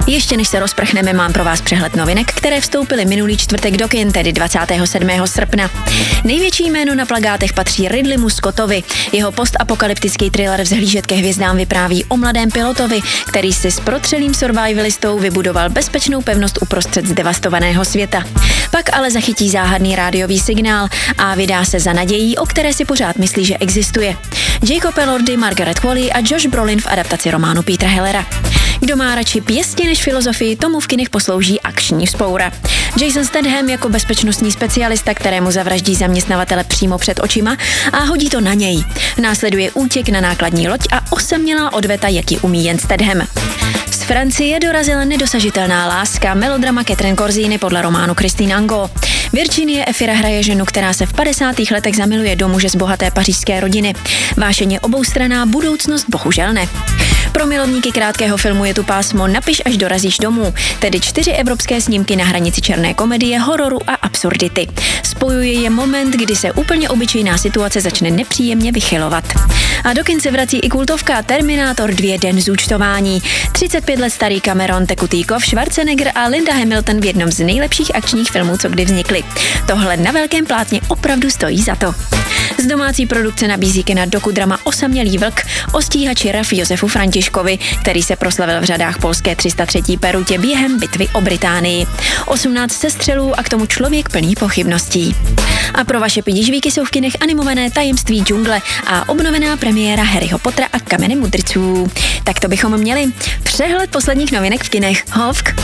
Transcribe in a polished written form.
Ještě než se rozprchneme, mám pro vás přehled novinek, které vstoupily minulý čtvrtek do kin, tedy 27. srpna. Největší jméno na plakátech patří Ridleymu Scottovi. Jeho postapokalyptický thriller Vzhlížet ke hvězdám vypráví o mladém pilotovi, který si s protřelým survivalistou vybudoval bezpečnou pevnost uprostřed zdevastovaného světa. Pak ale zachytí záhadný rádiový signál a vydá se za nadějí, o které si pořád myslí, že existuje. Jacob Elordi, Margaret Qualley a Josh Brolin v adaptaci románu Petera Hellera. Kdo má radši pěstí než filozofii, tomu v kinech poslouží akční vzpoura. Jason Statham jako bezpečnostní specialista, kterému zavraždí zaměstnavatele přímo před očima a hodí to na něj. Následuje útěk na nákladní loď a osamělá odveta, jak ji umí jen Statham. Z Francie dorazila nedosažitelná láska, melodrama Catherine Corzini podle románu Christine Angot. Virginie Efira hraje ženu, která se v 50. letech zamiluje do muže z bohaté pařížské rodiny. Vášeň je oboustranná, budoucnost bohužel ne. Pro milovníky krátkého filmu je tu pásmo Napiš, až dorazíš domů, tedy 4 evropské snímky na hranici černé komedie, hororu a absurdity. Spojuje je moment, kdy se úplně obyčejná situace začne nepříjemně vychylovat. A do kin se vrací i kultovka Terminátor 2 Den zúčtování. 35 let starý Cameron, tekutý kov, Schwarzenegger a Linda Hamilton v jednom z nejlepších akčních filmů, co kdy vznikly. Tohle na velkém plátně opravdu stojí za to. Z domácí produkce nabízí kina dokudrama Osamělý vlk o stíhači RAF Josefu Františkovi, který se proslavil v řadách polské 303. Perutě během bitvy o Británii. 18 sestřelů a k tomu člověk plný pochybností. A pro vaše pidižvíky jsou v kinech animované Tajemství džungle a obnovená premiéra Harryho Pottera a Kamene mudrců. Tak to bychom měli. Přehled posledních novinek v kinech. Hovk.